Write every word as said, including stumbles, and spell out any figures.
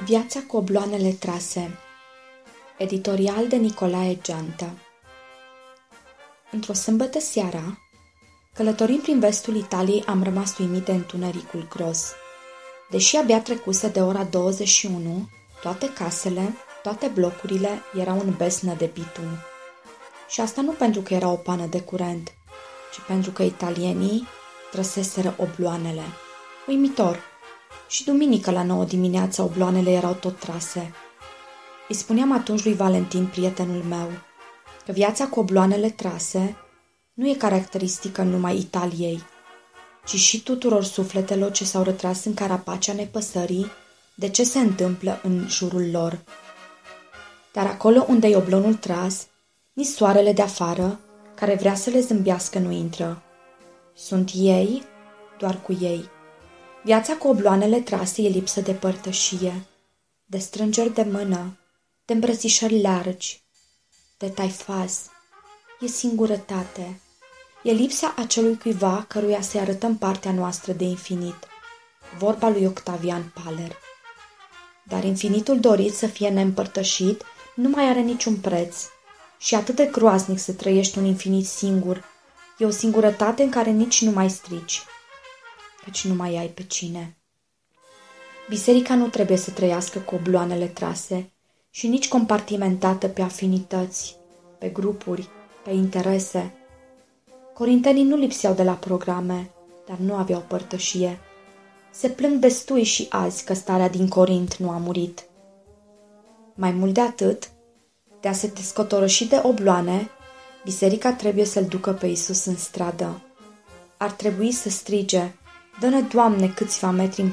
Viața cu obloanele trase. Editorial de Nicolae Geantă. Într-o sâmbătă seara, călătorind prin vestul Italiei, am rămas uimit de întunericul gros. Deși abia trecuse de ora douăzeci și unu, toate casele, toate blocurile erau în besnă de bitum. Și asta nu pentru că era o pană de curent, ci pentru că italienii trăseseră obloanele. Uimitor! Și duminică la nouă dimineața obloanele erau tot trase. Îi spuneam atunci lui Valentin, prietenul meu, că viața cu obloanele trase nu e caracteristică numai Italiei, ci și tuturor sufletelor ce s-au retras în carapacea nepăsării de ce se întâmplă în jurul lor. Dar acolo unde e oblonul tras, nici soarele de afară, care vrea să le zâmbească, nu intră. Sunt ei, doar cu ei. Viața cu obloanele trase e lipsă de părtășie, de strângeri de mână, de îmbrățișări largi, de taifaz. E singurătate. E lipsa acelui cuiva căruia să-i arătăm partea noastră de infinit. Vorba lui Octavian Paler. Dar infinitul dorit să fie neîmpărtășit nu mai are niciun preț. Și atât de groaznic să trăiești un infinit singur. E o singurătate în care nici nu mai strici, căci nu mai ai pe cine. Biserica nu trebuie să trăiască cu obloanele trase și nici compartimentată pe afinități, pe grupuri, pe interese. Corintenii nu lipseau de la programe, dar nu aveau părtășie. Se plâng destui și azi că starea din Corint nu a murit. Mai mult de atât, de a se descotorăși de obloane, biserica trebuie să-L ducă pe Iisus în stradă. Ar trebui să strige: dă-ne, Doamne, câțiva metri